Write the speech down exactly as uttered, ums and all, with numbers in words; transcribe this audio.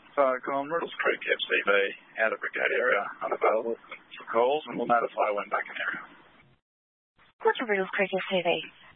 Firecon, Riddles Creek F C V, out of Brigade area, unavailable for calls, and we'll notify when back in area. Roger, Riddles Creek F C V.